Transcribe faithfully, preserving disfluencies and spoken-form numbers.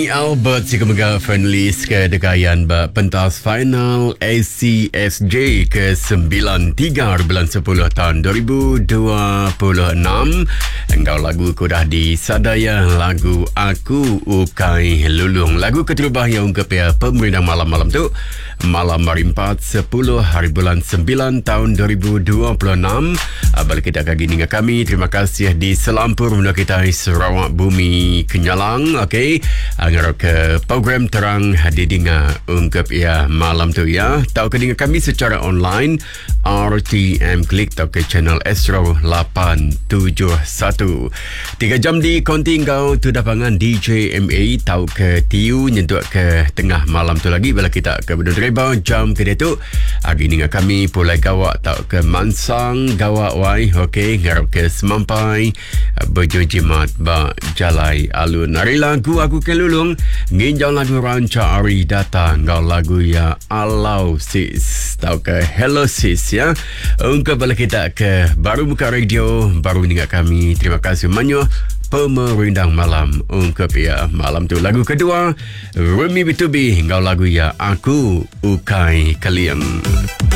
Remy Albert si kemegang finalis ke dekayan ba pentas final A C S J ke sembilan puluh tiga bulan sepuluh tahun dua ribu dua puluh enam. Engkau lagu ku dah disadaya lagu Aku Ukai Lulung. Lagu keterubah yang ungkap ya pemerintah malam-malam tu malam hari empat sepuluh hari bulan sembilan tahun dua ribu dua puluh enam. Balik kita kagi dengan kami. Terima kasih di Selampur benda kita Sarawak Bumi Kenyalang. Okey. Ngarap ke program terang hadir dengan ungkap ya malam tu ya. Tahu ke dengan kami secara online R T M klik tahu ke channel Astro lapan tujuh satu. Tiga jam di konti kau tu dapangan D J M A tahu ke T U nyentuh ke tengah malam tu lagi bila kita ke benda reba jam ke dia tu. Hari ni dengan kami pulai gawak tahu ke Mansang gawak wai. Okey ngarap ke semampai berjo jimat ba jalai alun. Hari lagu Aku ke Lulung nginjau lagu ranca Ari datang kau lagu ya Alau Sis tahu ke Hello Sis ya. Ungkap balik kita ke baru buka radio baru dengan kami. Terima kasih banyak pemerindang malam ungkap ya malam tu. Lagu kedua Remy B two B kau lagu ya Aku Ukai Kalian.